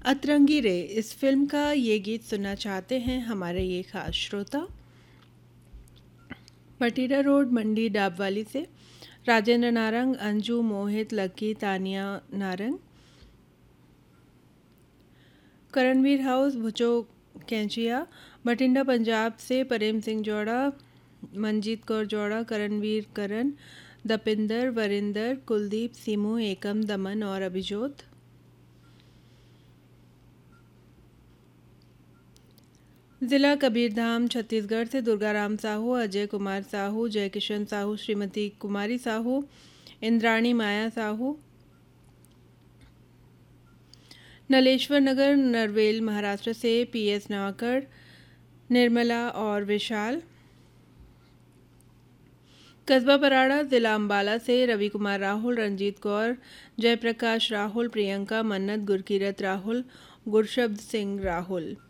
अतरंगी रे इस फिल्म का ये गीत सुनना चाहते हैं हमारे ये खास श्रोता पटीरा रोड मंडी डाबवाली से राजेंद्र नारंग, अंजू, मोहित, लक्की, तानिया नारंग, करणवीर हाउस, भुचो कैंचिया, बठिंडा पंजाब से प्रेम सिंह जोड़ा, मनजीत कौर जोड़ा, करणवीर करण, दपिंदर, वरिंदर, कुलदीप, सीमू, एकम, दमन और अभिजोत। जिला कबीरधाम छत्तीसगढ़ से दुर्गाराम साहू, अजय कुमार साहू, जय किशन साहू, श्रीमती कुमारी साहू, इंद्राणी माया साहू, नलेश्वर नगर नरवेल महाराष्ट्र से पीएस नावकर, निर्मला और विशाल। कस्बा पराड़ा जिला अंबाला से रवि कुमार राहुल, रंजीत कौर, जयप्रकाश राहुल, प्रियंका, मन्नत, गुरकीरत राहुल, गुरशब्द सिंह राहुल।